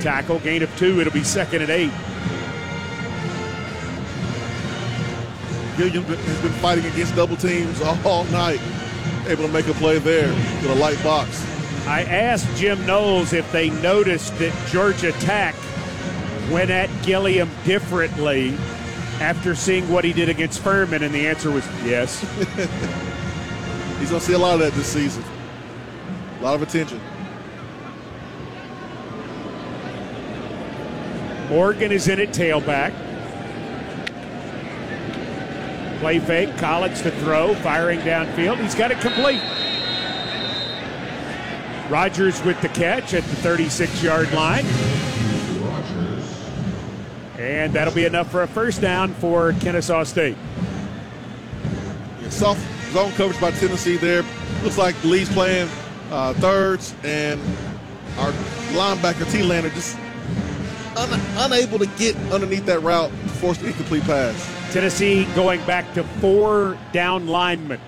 tackle. Gain of 2. It'll be 2nd and 8. Gilliam has been fighting against double teams all night. Able to make a play there with a light box. I asked Jim Knowles if they noticed that Georgia Tech went at Gilliam differently after seeing what he did against Furman, and the answer was yes. He's going to see a lot of that this season. A lot of attention. Morgan is in at tailback. Play fake, Collins to throw, firing downfield. He's got it complete. Rogers with the catch at the 36-yard line. And that'll be enough for a first down for Kennesaw State. Yeah, soft zone coverage by Tennessee there. Looks like Lee's playing thirds, and our linebacker T-Lander just unable to get underneath that route to force the incomplete pass. Tennessee going back to 4 down linemen.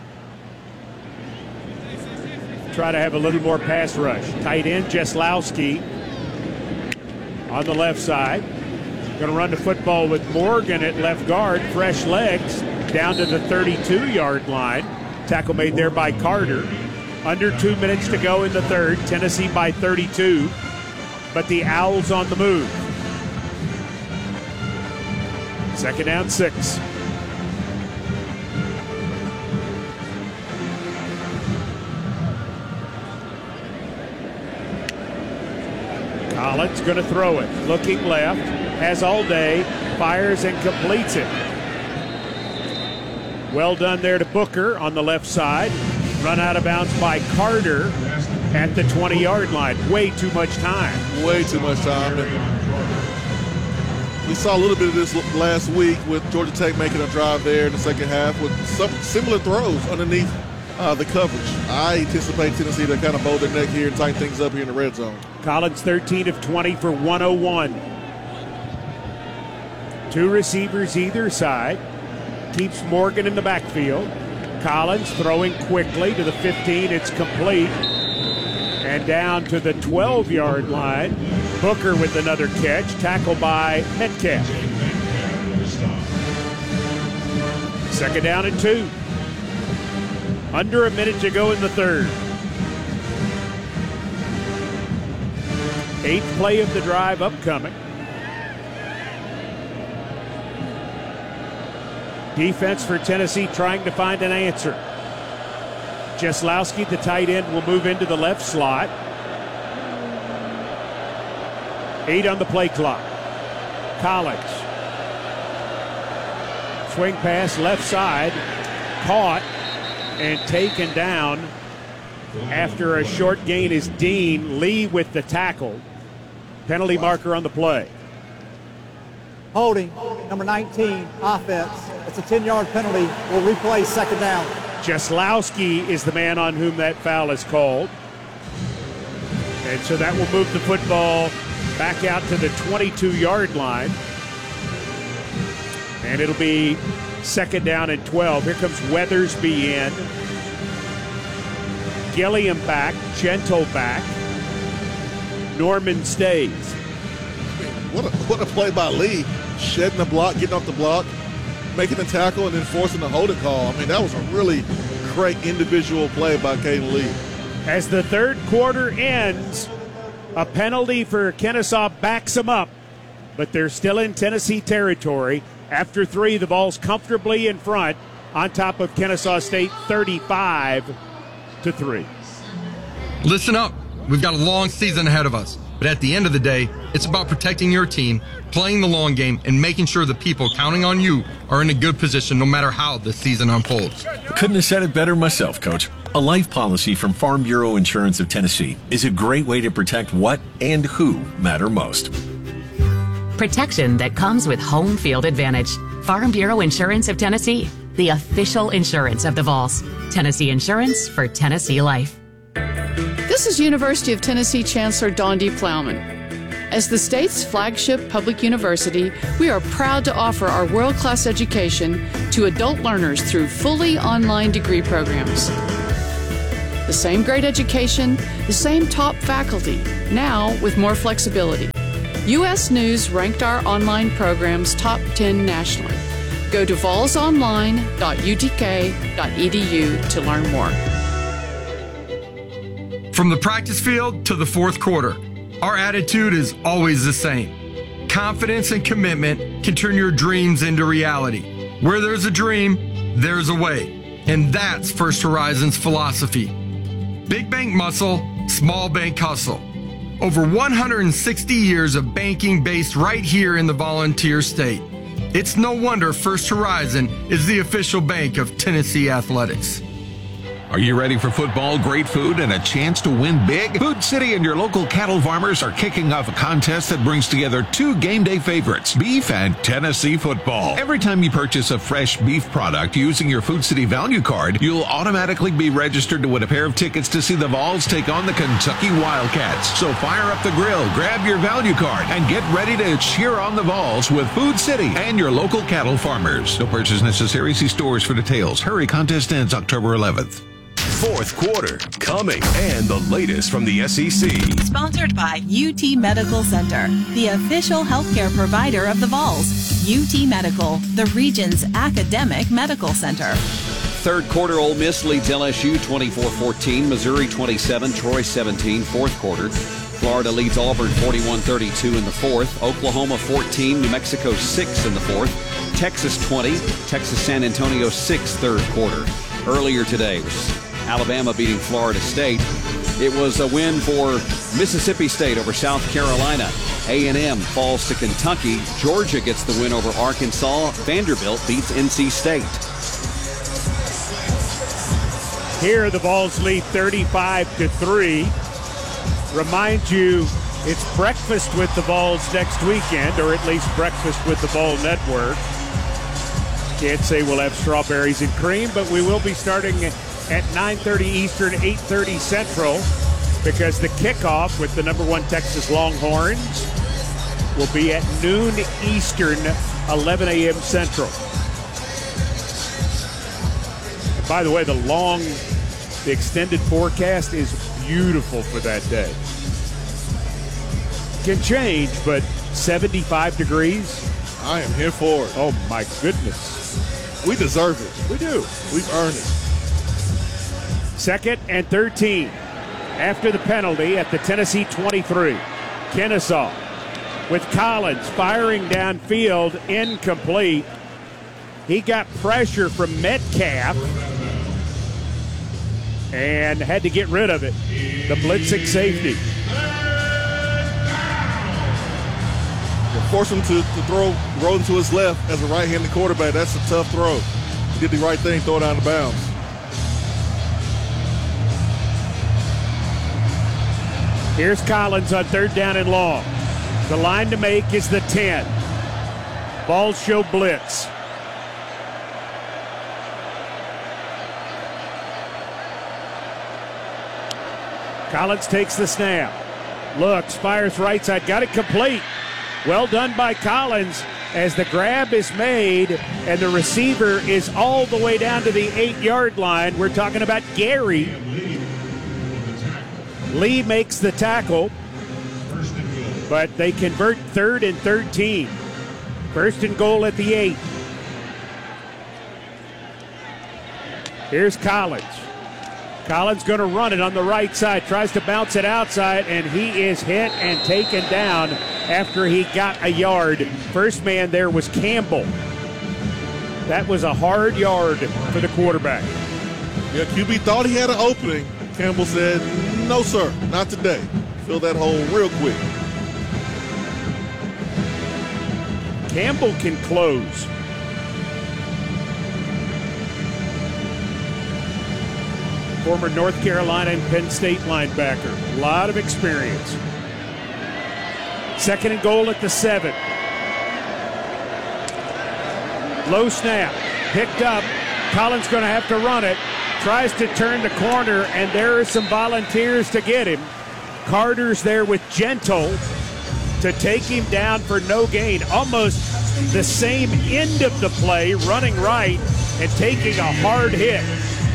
Try to have a little more pass rush. Tight end Jeslowski on the left side. Going to run the football with Morgan at left guard. Fresh legs down to the 32-yard line. Tackle made there by Carter. Under 2 minutes to go in the third. Tennessee by 32. But the Owls on the move. 2nd down, 6. Collins going to throw it. Looking left. Has all day. Fires and completes it. Well done there to Booker on the left side. Run out of bounds by Carter at the 20-yard line. Way too much time. Way too much time. We saw a little bit of this last week with Georgia Tech making a drive there in the second half with some similar throws underneath the coverage. I anticipate Tennessee to kind of bow their neck here and tighten things up here in the red zone. Collins 13 of 20 for 101. 2 receivers either side. Keeps Morgan in the backfield. Collins throwing quickly to the 15. It's complete. And down to the 12-yard line. Booker with another catch. Tackle by Metcalf. 2nd down and 2. Under a minute to go in the third. 8th play of the drive upcoming. Defense for Tennessee trying to find an answer. Jeslowski, the tight end, will move into the left slot. 8 on the play clock. Collins. Swing pass left side. Caught and taken down after a short gain is Dean. Lee with the tackle. Penalty marker on the play. Holding, number 19, offense. It's a 10-yard penalty. We'll replay 2nd down. Jeslowski is the man on whom that foul is called. And so that will move the football back out to the 22-yard line. And it'll be 2nd down and 12. Here comes Weathersby in. Gilliam back. Gentle back. Norman stays. What a play by Lee. Shedding the block, getting off the block, making the tackle, and then forcing the holding call. I mean, that was a really great individual play by Caden Lee. As the third quarter ends, a penalty for Kennesaw backs them up, but they're still in Tennessee territory. After 3, the ball's comfortably in front on top of Kennesaw State 35-3. Listen up. We've got a long season ahead of us. But at the end of the day, it's about protecting your team, playing the long game, and making sure the people counting on you are in a good position no matter how the season unfolds. Couldn't have said it better myself, Coach. A life policy from Farm Bureau Insurance of Tennessee is a great way to protect what and who matter most. Protection that comes with home field advantage. Farm Bureau Insurance of Tennessee, the official insurance of the Vols. Tennessee Insurance for Tennessee Life. This is University of Tennessee Chancellor Dawn D. Plowman. As the state's flagship public university, we are proud to offer our world-class education to adult learners through fully online degree programs. The same great education, the same top faculty, now with more flexibility. U.S. News ranked our online programs top 10 nationally. Go to vols.online.utk.edu to learn more. From the practice field to the fourth quarter, our attitude is always the same. Confidence and commitment can turn your dreams into reality. Where there's a dream, there's a way. And that's First Horizon's philosophy. Big bank muscle, small bank hustle. Over 160 years of banking based right here in the Volunteer State. It's no wonder First Horizon is the official bank of Tennessee Athletics. Are you ready for football, great food, and a chance to win big? Food City and your local cattle farmers are kicking off a contest that brings together two game day favorites, beef and Tennessee football. Every time you purchase a fresh beef product using your Food City value card, you'll automatically be registered to win a pair of tickets to see the Vols take on the Kentucky Wildcats. So fire up the grill, grab your value card, and get ready to cheer on the Vols with Food City and your local cattle farmers. No purchase necessary. See stores for details. Hurry, contest ends October 11th. Fourth quarter coming, and the latest from the SEC. Sponsored by UT Medical Center, the official healthcare provider of the Vols. UT Medical, the region's academic medical center. Third quarter, Ole Miss leads LSU 24-14, Missouri 27, Troy 17. Fourth quarter, Florida leads Auburn 41-32 in the fourth. Oklahoma 14, New Mexico 6 in the fourth. Texas 20, Texas San Antonio 6 third quarter. Earlier today was Alabama beating Florida State. It was a win for Mississippi State over South Carolina. A&M falls to Kentucky. Georgia gets the win over Arkansas. Vanderbilt beats NC State. Here, the Vols lead 35-3. Remind you, it's breakfast with the Vols next weekend, or at least breakfast with the Vol Network. Can't say we'll have strawberries and cream, but we will be starting at 9:30 Eastern, 8:30 Central, because the kickoff with the number one Texas Longhorns will be at noon Eastern, 11 a.m. Central. By the way, the extended forecast is beautiful for that day. Can change, but 75 degrees. I am here for it. Oh, my goodness. We deserve it. We do. We've earned it. Second and 13 after the penalty at the Tennessee 23. Kennesaw with Collins firing downfield, incomplete. He got pressure from Metcalf and had to get rid of it. The blitzing safety. Force him to throw into his left as a right-handed quarterback. That's a tough throw. He did the right thing, throw it out of bounds. Here's Collins on third down and long. The line to make is the 10. Vols show blitz. Collins takes the snap. Looks, fires right side, got it complete. Well done by Collins as the grab is made and the receiver is all the way down to the 8-yard line. We're talking about Gary. Lee makes the tackle, but they convert third and 13. First and goal at the 8. Here's Collins. Collins going to run it on the right side, tries to bounce it outside, and he is hit and taken down after he got a yard. First man there was Campbell. That was a hard yard for the quarterback. Yeah, QB thought he had an opening. Campbell said, no, sir, not today. Fill that hole real quick. Campbell can close. Former North Carolina and Penn State linebacker. A lot of experience. Second and goal at the 7. Low snap. Picked up. Collins going to have to run it. Tries to turn the corner, and there are some volunteers to get him. Carter's there with Gentle to take him down for no gain. Almost the same end of the play, running right and taking a hard hit.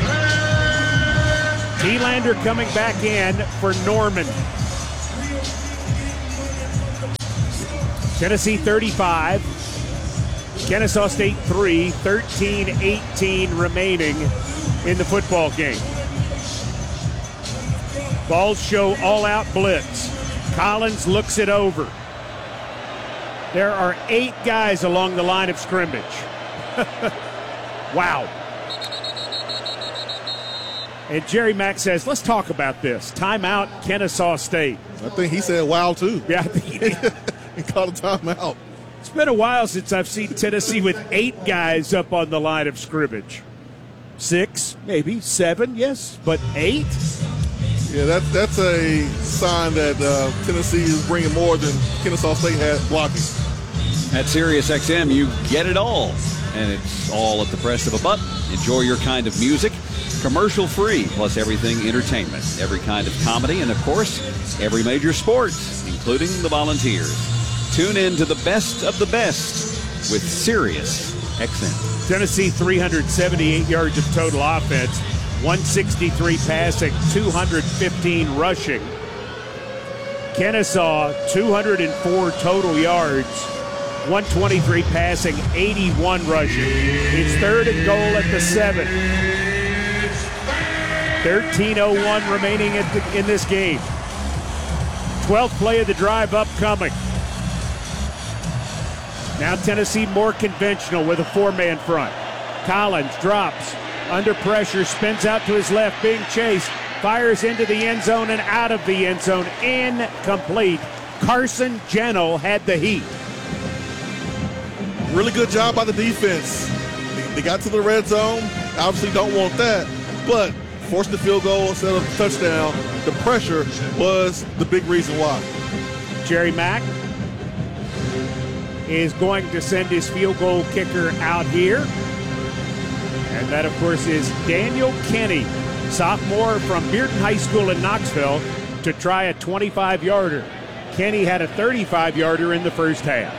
Thielander coming back in for Norman. Tennessee 35, Kennesaw State 3, 13-18 remaining in the football game. Vols show all-out blitz. Collins looks it over. There are 8 guys along the line of scrimmage. Wow. And Jerry Mack says, let's talk about this. Timeout, Kennesaw State. I think he said wow, too. Yeah, I think he did. He called a timeout. It's been a while since I've seen Tennessee with 8 guys up on the line of scrimmage. 6, maybe 7, yes, but 8? Yeah, that's a sign that Tennessee is bringing more than Kennesaw State had blocking. At SiriusXM, you get it all. And it's all at the press of a button. Enjoy your kind of music, commercial-free, plus everything entertainment, every kind of comedy, and, of course, every major sport, including the Volunteers. Tune in to the best of the best with SiriusXM. Tennessee 378 yards of total offense, 163 passing, 215 rushing. Kennesaw 204 total yards, 123 passing, 81 rushing. It's 3rd and goal at the 7. 13:01 remaining in this game. 12th play of the drive upcoming. Now Tennessee more conventional with a 4-man front. Collins drops, under pressure, spins out to his left, being chased, fires into the end zone and out of the end zone. Incomplete. Carson Gentle had the heat. Really good job by the defense. They got to the red zone. Obviously don't want that, but forced the field goal instead of the touchdown. The pressure was the big reason why. Jerry Mack is going to send his field goal kicker out here. And that, of course, is Daniel Kenny, sophomore from Bearden High School in Knoxville, to try a 25-yarder. Kenny had a 35-yarder in the first half.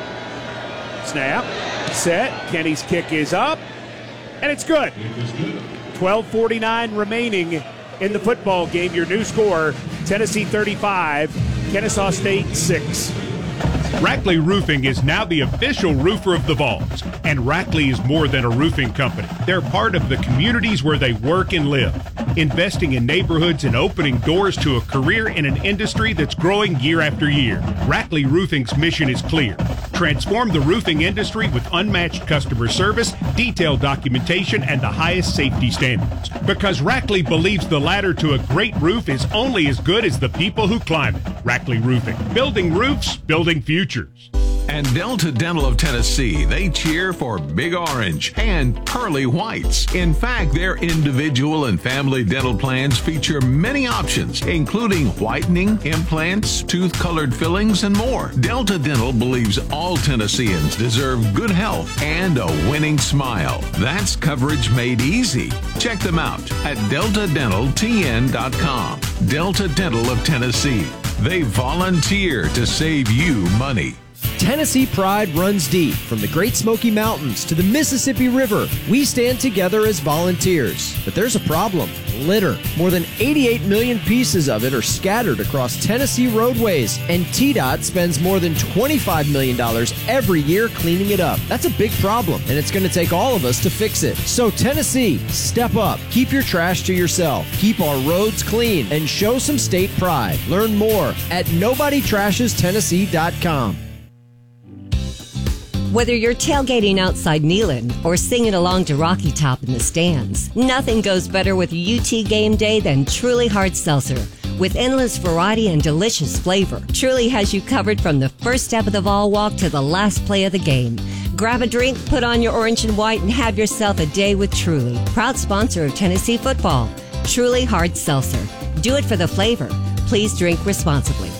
Snap, set, Kenny's kick is up, and it's good. 12:49 remaining in the football game. Your new score, Tennessee 35, Kennesaw State 6. Rackley Roofing is now the official roofer of the Vols, and Rackley is more than a roofing company. They're part of the communities where they work and live, investing in neighborhoods and opening doors to a career in an industry that's growing year after year. Rackley Roofing's mission is clear: transform the roofing industry with unmatched customer service, detailed documentation, and the highest safety standards. Because Rackley believes the ladder to a great roof is only as good as the people who climb it. Rackley Roofing, building roofs, building futures. And Delta Dental of Tennessee, they cheer for Big Orange and Pearly Whites. In fact, their individual and family dental plans feature many options, including whitening, implants, tooth-colored fillings, and more. Delta Dental believes all Tennesseans deserve good health and a winning smile. That's coverage made easy. Check them out at deltadentaltn.com. Delta Dental of Tennessee. They volunteer to save you money. Tennessee pride runs deep. From the Great Smoky Mountains to the Mississippi River, we stand together as volunteers. But there's a problem: litter. More than 88 million pieces of it are scattered across Tennessee roadways, and TDOT spends more than $25 million every year cleaning it up. That's a big problem, and it's going to take all of us to fix it. So Tennessee, step up. Keep your trash to yourself. Keep our roads clean, and show some state pride. Learn more at NobodyTrashesTennessee.com. Whether you're tailgating outside Neyland or singing along to Rocky Top in the stands, nothing goes better with UT Game Day than Truly Hard Seltzer. With endless variety and delicious flavor, Truly has you covered from the first step of the Vol Walk to the last play of the game. Grab a drink, put on your orange and white, and have yourself a day with Truly, proud sponsor of Tennessee football. Truly Hard Seltzer. Do it for the flavor. Please drink responsibly.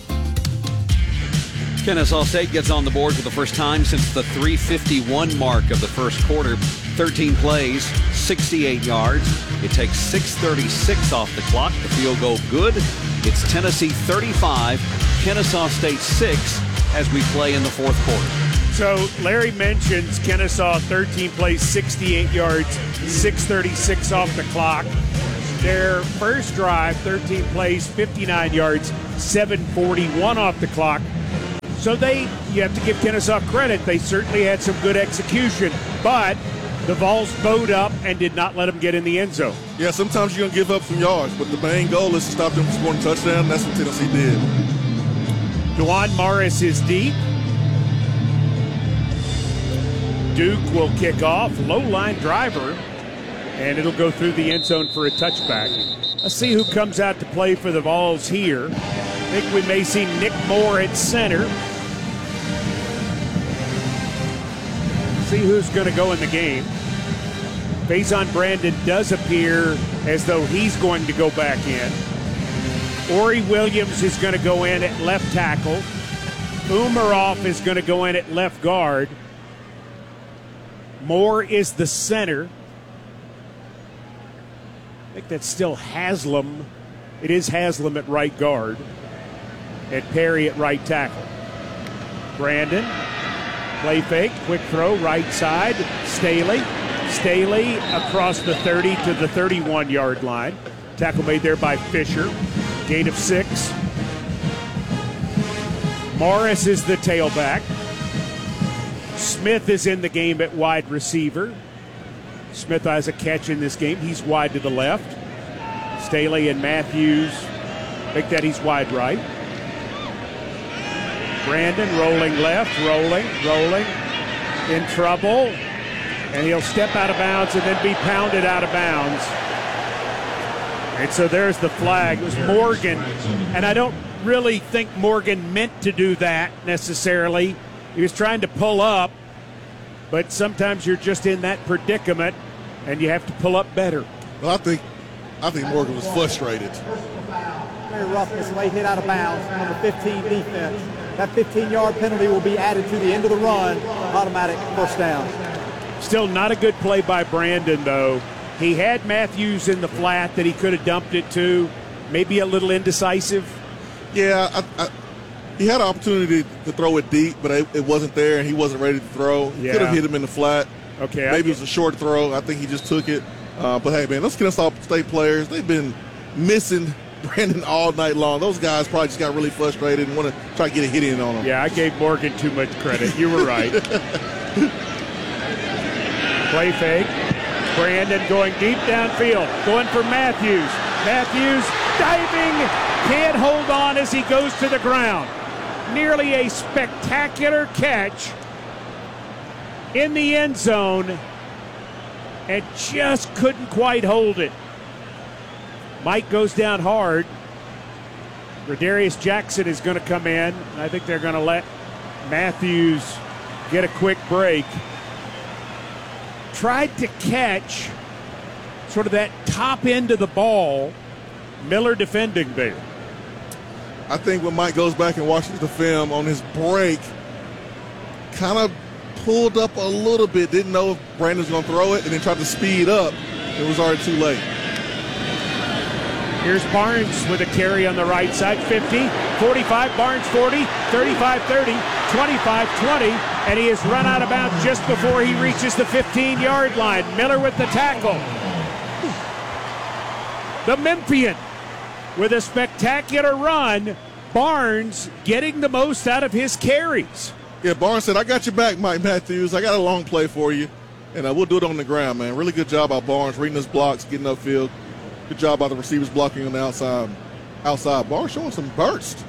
Kennesaw State gets on the board for the first time since the 3:51 mark of the first quarter. 13 plays, 68 yards. It takes 6:36 off the clock. The field goal good. It's Tennessee 35, Kennesaw State 6 as we play in the fourth quarter. So Larry mentions Kennesaw 13 plays, 68 yards, 6:36 off the clock. Their first drive, 13 plays, 59 yards, 7:41 off the clock. So you have to give Kennesaw credit. They certainly had some good execution, but the Vols bowed up and did not let them get in the end zone. Yeah, sometimes you're going to give up some yards, but the main goal is to stop them from scoring a touchdown. That's what Tennessee did. DeJuan Morris is deep. Duke will kick off. Low line driver, and it'll go through the end zone for a touchback. Let's see who comes out to play for the Vols here. I think we may see Nick Moore at center. See who's going to go in the game. Faison Brandon does appear as though he's going to go back in. Ori Williams is going to go in at left tackle. Umarov is going to go in at left guard. Moore is the center. I think that's still Haslam. It is Haslam at right guard. And Perry at right tackle. Brandon, play fake, quick throw, right side. Staley across the 30 to the 31-yard line. Tackle made there by Fisher. Gain of 6. Morris is the tailback. Smith is in the game at wide receiver. Smith has a catch in this game. He's wide to the left. Staley and Matthews make that he's wide right. Brandon rolling left, rolling, in trouble. And he'll step out of bounds and then be pounded out of bounds. And so there's the flag. It was Morgan. And I don't really think Morgan meant to do that necessarily. He was trying to pull up. But sometimes you're just in that predicament and you have to pull up better. Well, I think Morgan was frustrated. Very roughness, late hit out of bounds on the 15 defense. That 15-yard penalty will be added to the end of the run, automatic first down. Still not a good play by Brandon, though. He had Matthews in the flat that he could have dumped it to. Maybe a little indecisive. Yeah, he had an opportunity to throw it deep, but it wasn't there, and he wasn't ready to throw. He could have hit him in the flat. Okay, maybe it was a short throw. I think he just took it. But, hey, man, let's Kennesaw State players. They've been missing Brandon all night long. Those guys probably just got really frustrated and want to try to get a hit in on him. Yeah, I gave Morgan too much credit. You were right. Play fake. Brandon going deep downfield. Going for Matthews. Matthews diving. Can't hold on as he goes to the ground. Nearly a spectacular catch in the end zone and just couldn't quite hold it. Mike goes down hard. Rodarius Jackson is going to come in. I think they're going to let Matthews get a quick break. Tried to catch sort of that top end of the ball. Miller defending there. I think when Mike goes back and watches the film on his break, kind of pulled up a little bit, didn't know if Brandon's going to throw it, and then tried to speed up. It was already too late. Here's Barnes with a carry on the right side. 50, 45, Barnes 40, 35, 30, 25, 20, and he has run out of bounds just before he reaches the 15-yard line. Miller with the tackle. The Memphian with a spectacular run. Barnes getting the most out of his carries. Yeah, Barnes said, I got your back, Mike Matthews. I got a long play for you, and we'll do it on the ground, man. Really good job by Barnes, reading his blocks, getting upfield. Good job by the receivers blocking on the outside. Barnes showing some burst.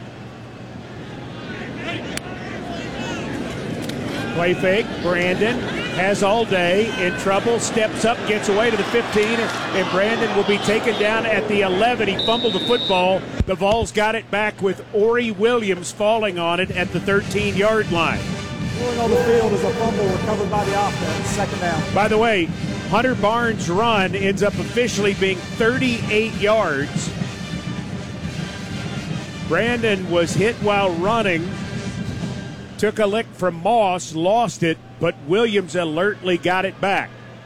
Play fake. Brandon has all day. In trouble. Steps up. Gets away to the 15. And Brandon will be taken down at the 11. He fumbled the football. The Vols got it back with Ori Williams falling on it at the 13-yard line. Going on the field is a fumble recovered by the offense. Second down. By the way, Hunter Barnes' run ends up officially being 38 yards. Brandon was hit while running. Took a lick from Moss, lost it, but Williams alertly got it back.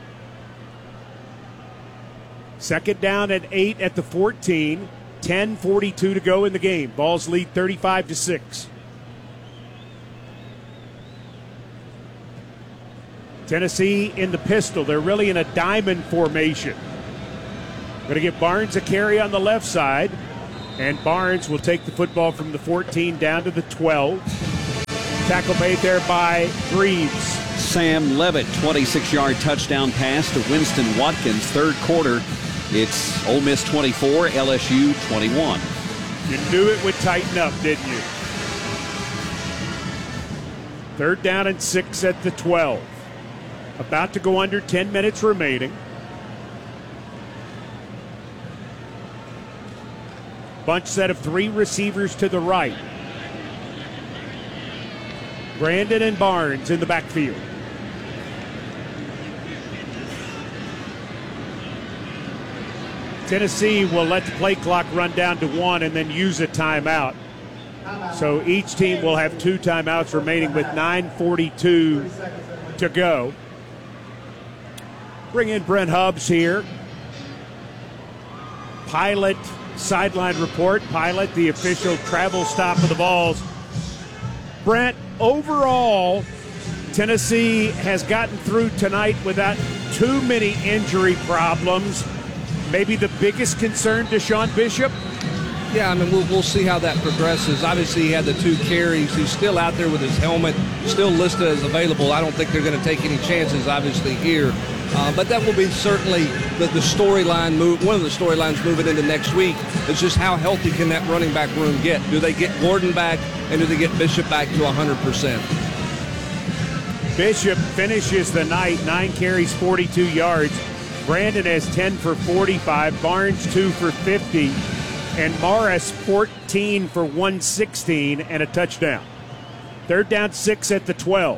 Second down and 8 at the 14. 10:42 to go in the game. Vols lead 35-6. Tennessee in the pistol. They're really in a diamond formation. Going to give Barnes a carry on the left side. And Barnes will take the football from the 14 down to the 12. Tackle made there by Greaves. Sam Levitt, 26-yard touchdown pass to Winston Watkins. Third quarter, it's Ole Miss 24, LSU 21. You knew it would tighten up, didn't you? 3rd down and 6 at the 12. About to go under 10 minutes remaining. Bunch set of 3 receivers to the right. Brandon and Barnes in the backfield. Tennessee will let the play clock run down to 1 and then use a timeout. So each team will have 2 timeouts remaining with 9:42 to go. Bring in Brent Hubbs here. Pilot sideline report. Pilot, the official travel stop of the Vols. Brent, overall, Tennessee has gotten through tonight without too many injury problems. Maybe the biggest concern to Sean Bishop? Yeah, I mean, we'll see how that progresses. Obviously, he had the 2 carries. He's still out there with his helmet, still listed as available. I don't think they're going to take any chances, obviously, here. But that will be certainly the storyline move. One of the storylines moving into next week is just how healthy can that running back room get? Do they get Gordon back, and do they get Bishop back to 100%? Bishop finishes the night, 9 carries, 42 yards. Brandon has 10 for 45, Barnes 2 for 50, and Morris 14 for 116 and a touchdown. 3rd down, 6 at the 12.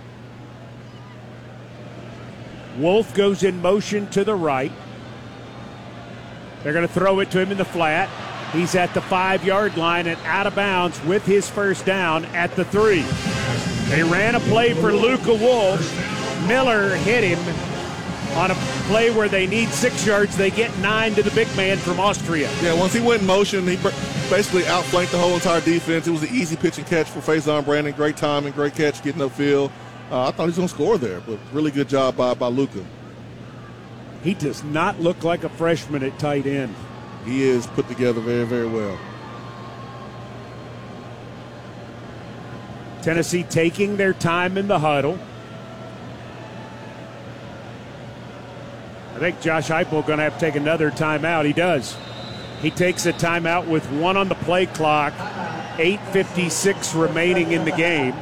Wolf goes in motion to the right. They're going to throw it to him in the flat. He's at the 5-yard line and out of bounds with his first down at the 3. They ran a play for Luka Wolf. Miller hit him on a play where they need 6 yards. They get 9 to the big man from Austria. Yeah, once he went in motion, he basically outflanked the whole entire defense. It was an easy pitch and catch for Faison Brandon. Great timing, great catch, getting upfield. I thought he was going to score there, but really good job by Luka. He does not look like a freshman at tight end. He is put together very, very well. Tennessee taking their time in the huddle. I think Josh Heupel going to have to take another timeout. He does. He takes a timeout with 1 on the play clock, 8:56 remaining in the game.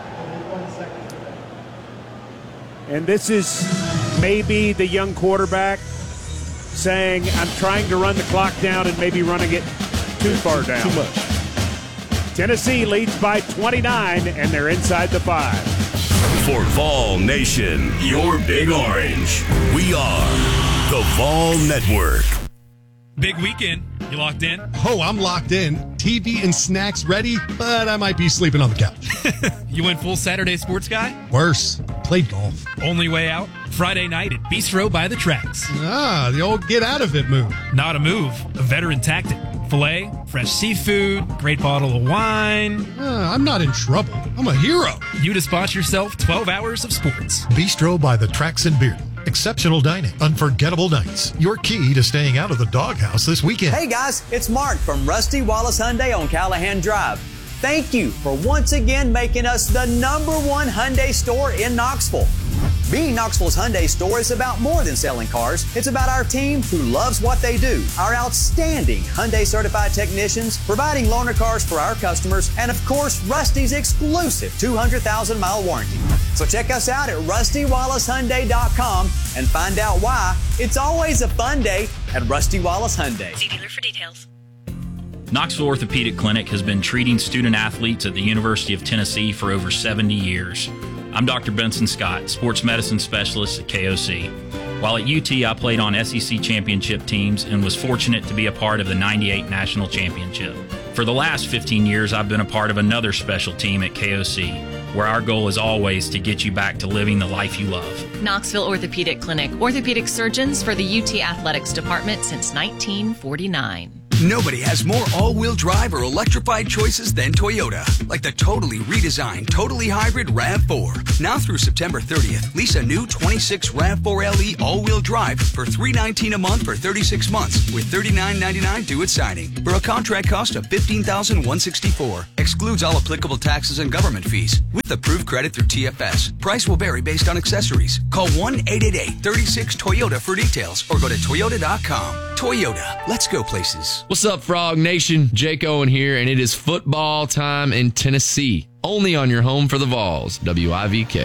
And this is maybe the young quarterback saying, I'm trying to run the clock down and maybe running it too far down. Too much. Tennessee leads by 29, and they're inside the 5. For Vol Nation, your Big Orange, we are the Vol Network. Big weekend. You locked in? Oh, I'm locked in. TV and snacks ready, but I might be sleeping on the couch. You went full Saturday sports guy? Worse. Played golf. Only way out? Friday night at Bistro by the Tracks. Ah, the old get out of it move. Not a move, a veteran tactic. Filet, fresh seafood, great bottle of wine. I'm not in trouble. I'm a hero. You just spot yourself 12 hours of sports. Bistro by the Tracks in Bearden. Exceptional dining, unforgettable nights. Your key to staying out of the doghouse this weekend. Hey guys, it's Mark from Rusty Wallace Hyundai on Callahan Drive. Thank you for once again making us the #1 Hyundai store in Knoxville. Being Knoxville's Hyundai store is about more than selling cars. It's about our team who loves what they do. Our outstanding Hyundai certified technicians providing loaner cars for our customers, and of course, Rusty's exclusive 200,000-mile warranty. So check us out at RustyWallaceHyundai.com and find out why it's always a fun day at Rusty Wallace Hyundai. See dealer for details. Knoxville Orthopedic Clinic has been treating student athletes at the University of Tennessee for over 70 years. I'm Dr. Benson Scott, sports medicine specialist at KOC. While at UT, I played on SEC championship teams and was fortunate to be a part of the '98 national championship. For the last 15 years, I've been a part of another special team at KOC, where our goal is always to get you back to living the life you love. Knoxville Orthopedic Clinic, orthopedic surgeons for the UT Athletics Department since 1949. Nobody has more all-wheel drive or electrified choices than Toyota. Like the totally redesigned, totally hybrid RAV4. Now through September 30th, lease a new 26 RAV4 LE all-wheel drive for $319 a month for 36 months with $39.99 due at signing. For a contract cost of $15,164. Excludes all applicable taxes and government fees. With approved credit through TFS. Price will vary based on accessories. Call 1-888-36-TOYOTA for details or go to Toyota.com. Toyota, let's go places. What's up, Frog Nation? Jake Owen here, and it is football time in Tennessee. Only on your home for the Vols, WIVK.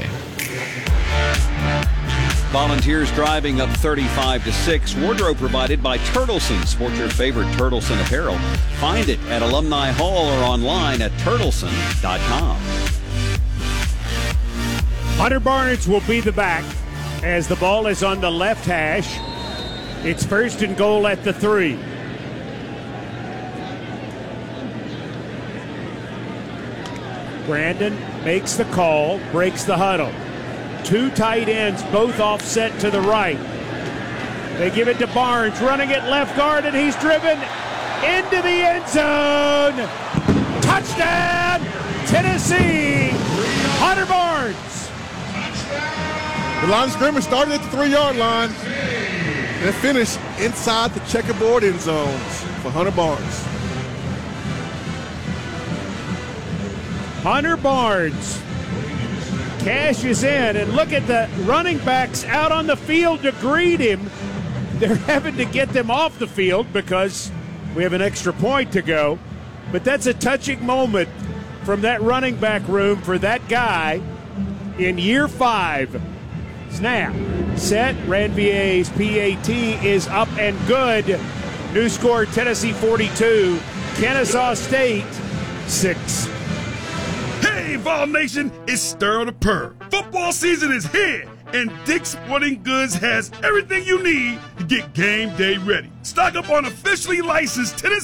Volunteers driving up 35-6. Wardrobe provided by Turtleson. Sport your favorite Turtleson apparel. Find it at Alumni Hall or online at turtleson.com. Hunter Barnes will be the back as the ball is on the left hash. It's first and goal at the 3. Brandon makes the call, breaks the huddle. 2 tight ends, both offset to the right. They give it to Barnes, running at left guard, and he's driven into the end zone. Touchdown, Tennessee! Hunter Barnes. The line of scrimmage started at the 3-yard line and finished inside the checkerboard end zones for Hunter Barnes. Hunter Barnes cashes in, and look at the running backs out on the field to greet him. They're having to get them off the field because we have an extra point to go. But that's a touching moment from that running back room for that guy in year 5. Snap, set, Ranvier's PAT is up and good. New score, Tennessee 42, Kennesaw State 6. Hey, Vol Nation, it's Sterling the Purr. Football season is here, and Dick's Sporting Goods has everything you need to get game day ready. Stock up on officially licensed Tennessee